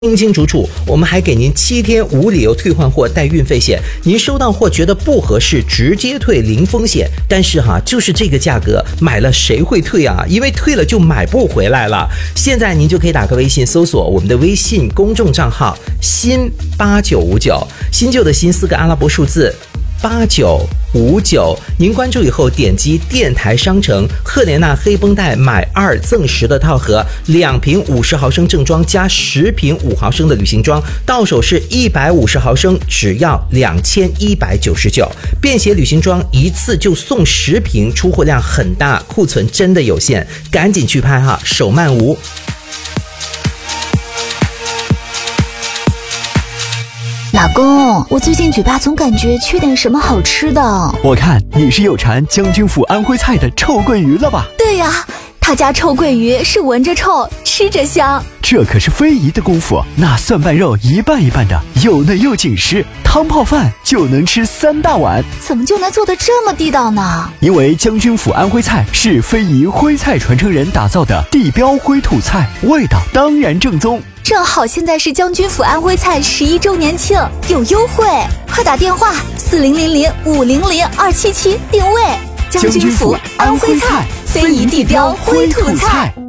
清清楚楚，我们还给您7天无理由退换货带运费险，您收到货觉得不合适，直接退零风险。但是就是这个价格，买了谁会退啊？因为退了就买不回来了。现在您就可以打开微信搜索我们的微信公众账号新8959，新旧的新4个阿拉伯数字8959，您关注以后点击电台商城赫莲娜黑绷带买2赠10的套盒，2瓶50毫升正装加10瓶5毫升的旅行装，到手是150毫升，只要2199。便携旅行装一次就送10瓶，出货量很大，库存真的有限，赶紧去拍手慢无。 老公，我最近嘴巴总感觉缺点什么好吃的。 我看你是有馋将军府安徽菜的臭鳜鱼了吧？ 对呀，他家臭鳜鱼是闻着臭，吃着香。 这可是非遗的功夫，那蒜瓣肉一半一半的，又嫩又紧实，汤泡饭就能吃3大碗。 怎么就能做得这么地道呢？ 因为将军府安徽菜是非遗徽菜传承人打造的地标徽土菜，味道当然正宗。 正好现在是将军府安徽菜11周年庆，有优惠，快打电话4000500277定位。 将军府安徽菜，非遗地标徽土菜。